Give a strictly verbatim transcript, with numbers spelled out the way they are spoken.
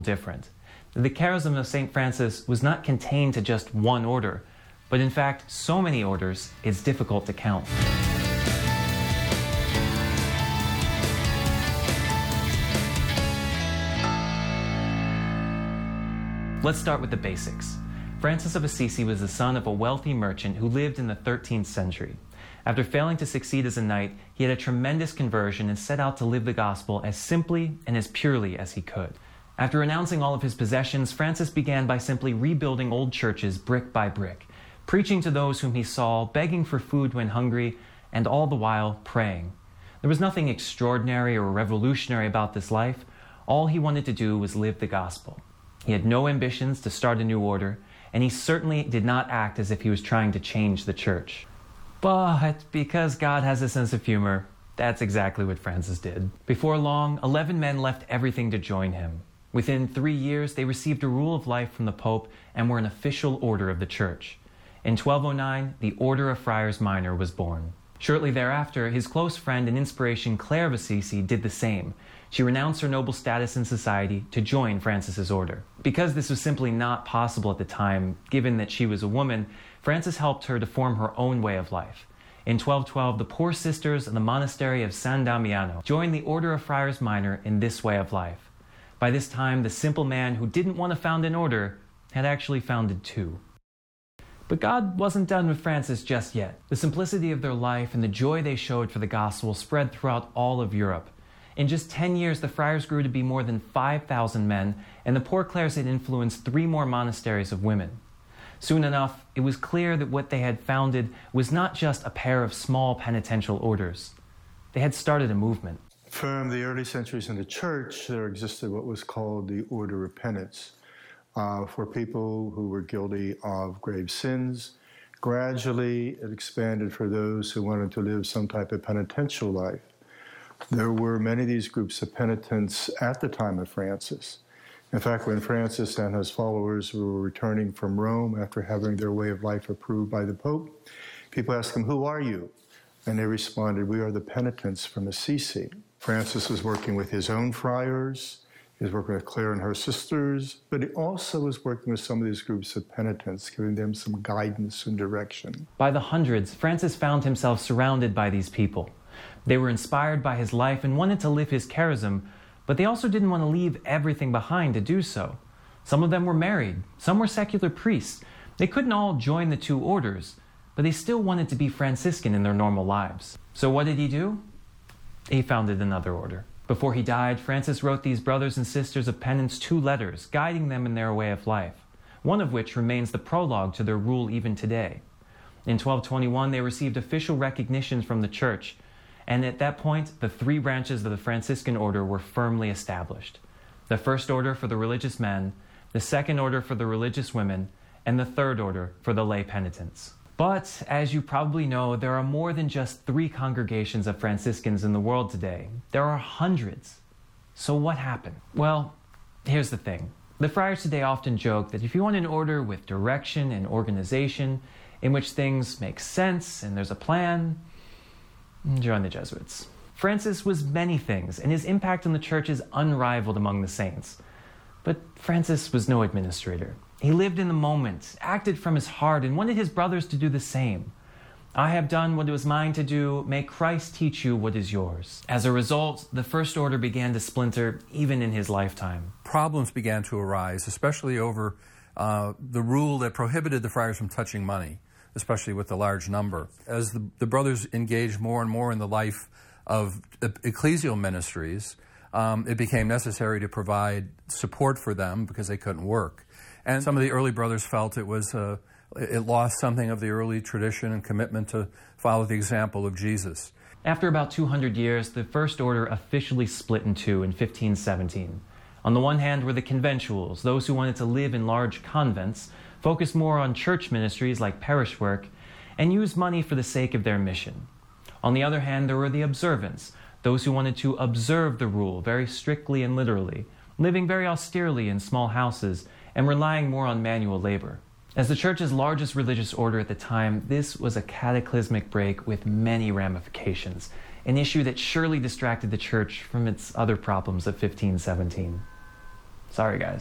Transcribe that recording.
different. The charism of Saint Francis was not contained to just one order, but in fact, so many orders, it's difficult to count. Let's start with the basics. Francis of Assisi was the son of a wealthy merchant who lived in the thirteenth century. After failing to succeed as a knight, he had a tremendous conversion and set out to live the gospel as simply and as purely as he could. After renouncing all of his possessions, Francis began by simply rebuilding old churches brick by brick, preaching to those whom he saw, begging for food when hungry, and all the while praying. There was nothing extraordinary or revolutionary about this life. All he wanted to do was live the gospel. He had no ambitions to start a new order, and he certainly did not act as if he was trying to change the church. But because God has a sense of humor, that's exactly what Francis did. Before long, eleven men left everything to join him. Within three years, they received a rule of life from the Pope and were an official order of the church. In twelve oh nine, the Order of Friars Minor was born. Shortly thereafter, his close friend and inspiration Clare of Assisi did the same. She renounced her noble status in society to join Francis's order. Because this was simply not possible at the time, given that she was a woman, Francis helped her to form her own way of life. In twelve twelve, the poor sisters of the monastery of San Damiano joined the Order of Friars Minor in this way of life. By this time, the simple man who didn't want to found an order had actually founded two. But God wasn't done with Francis just yet. The simplicity of their life and the joy they showed for the gospel spread throughout all of Europe. In just ten years, the friars grew to be more than five thousand men, and the Poor Clares had influenced three more monasteries of women. Soon enough, it was clear that what they had founded was not just a pair of small penitential orders. They had started a movement. From the early centuries in the church, there existed what was called the Order of Penance uh, for people who were guilty of grave sins. Gradually, it expanded for those who wanted to live some type of penitential life. There were many of these groups of penitents at the time of Francis. In fact, when Francis and his followers were returning from Rome after having their way of life approved by the Pope, people asked them, "Who are you?" And they responded, "We are the penitents from Assisi." Francis was working with his own friars, he was working with Clare and her sisters, but he also was working with some of these groups of penitents, giving them some guidance and direction. By the hundreds, Francis found himself surrounded by these people. They were inspired by his life and wanted to live his charism, but they also didn't want to leave everything behind to do so. Some of them were married, some were secular priests. They couldn't all join the two orders, but they still wanted to be Franciscan in their normal lives. So what did he do? He founded another order. Before he died, Francis wrote these brothers and sisters of penance two letters, guiding them in their way of life, one of which remains the prologue to their rule even today. In twelve twenty-one, they received official recognition from the church, and at that point, the three branches of the Franciscan order were firmly established. The first order for the religious men, the second order for the religious women, and the third order for the lay penitents. But, as you probably know, there are more than just three congregations of Franciscans in the world today. There are hundreds. So what happened? Well, here's the thing. The friars today often joke that if you want an order with direction and organization, in which things make sense and there's a plan, join the Jesuits. Francis was many things, and his impact on the church is unrivaled among the saints. But Francis was no administrator. He lived in the moment, acted from his heart, and wanted his brothers to do the same. "I have done what it was mine to do. May Christ teach you what is yours." As a result, the First Order began to splinter even in his lifetime. Problems began to arise, especially over uh, the rule that prohibited the friars from touching money, especially with the large number. As the, the brothers engaged more and more in the life of ecclesial ministries, um, it became necessary to provide support for them because they couldn't work. And some of the early brothers felt it was uh, it lost something of the early tradition and commitment to follow the example of Jesus. After about two hundred years, the First Order officially split in two in fifteen seventeen. On the one hand were the conventuals, those who wanted to live in large convents, focus more on church ministries like parish work, and use money for the sake of their mission. On the other hand, there were the observants, those who wanted to observe the rule very strictly and literally, living very austerely in small houses, and relying more on manual labor. As the church's largest religious order at the time, this was a cataclysmic break with many ramifications, an issue that surely distracted the church from its other problems of fifteen seventeen. Sorry, guys.